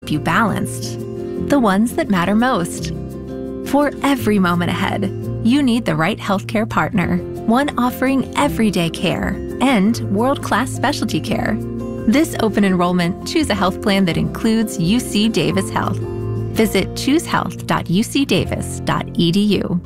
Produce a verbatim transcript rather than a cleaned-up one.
keep you balanced. The ones that matter most. For every moment ahead, you need the right healthcare partner, one offering everyday care and world-class specialty care. This open enrollment, choose a health plan that includes U C Davis Health. Visit choose health dot u c davis dot e d u.